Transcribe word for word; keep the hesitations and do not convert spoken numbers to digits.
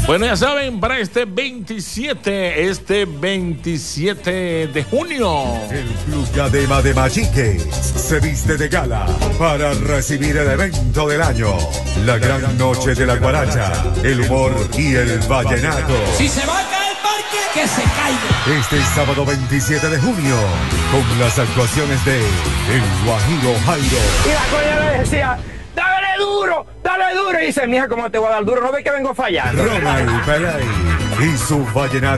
Bueno, ya saben, para este veintisiete, este veintisiete de junio, el Club Diadema de Machique se viste de gala para recibir el evento del año, la gran noche de la guaracha, el humor y el vallenato. Si se va a caer el parque, que se caiga. Este sábado veintisiete de junio, con las actuaciones de El Guajiro Jairo. Y la coña le decía, dale duro, dale duro. Y dice, mija, ¿cómo te voy a dar duro? ¿No ves que vengo fallando? Ronald Pelay y su vallenato.